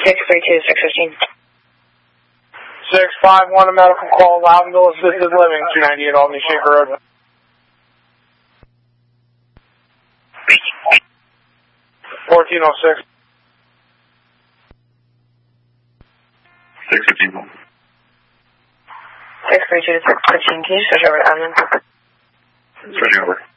632, 615. 651, a medical call, Loudonville Assisted Living, 298 Albany Shaker Road. 1406. 651. 632 to 615, can you switch over to admin? Switching over.